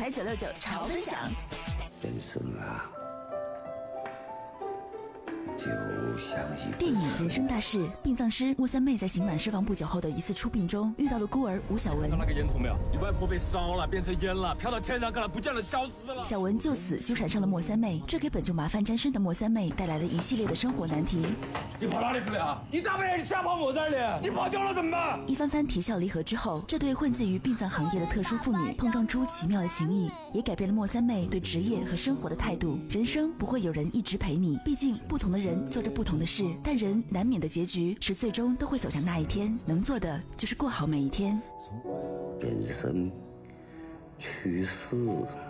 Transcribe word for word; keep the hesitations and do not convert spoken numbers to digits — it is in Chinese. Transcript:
台九六九潮分享。 人生啊，就像一电影《人生大事》，殡葬师莫三妹在刑满释放不久后的一次出殡中，遇到了孤儿吴小文。 看到那个烟囱没有？你外婆被烧了，变成烟了，飘到天上，看来不见了，消失了。 小文就此纠缠上了莫三妹，这给本就麻烦沾身的莫三妹带来了一系列的生活难题。 你跑哪里去了？你大半夜瞎跑我这里，你跑掉了怎么办？ 一番番啼笑离合之后，这对混迹于殡葬行业的特殊妇女碰撞出奇妙的情谊，也改变了莫三妹对职业和生活的态度。人生不会有人一直陪你，毕竟不同的人做着不同的事，但人难免的结局是最终都会走向那一天，能做的就是过好每一天。 人生去世。